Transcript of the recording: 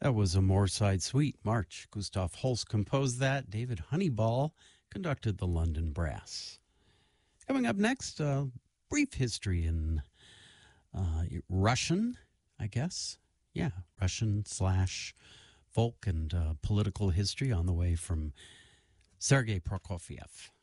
That was a Moorside Suite March. Gustav Holst composed that. David Honeyball conducted the London Brass. Coming up next, brief history in Russian, I guess. Yeah, Russian/folk and political history on the way from Sergei Prokofiev.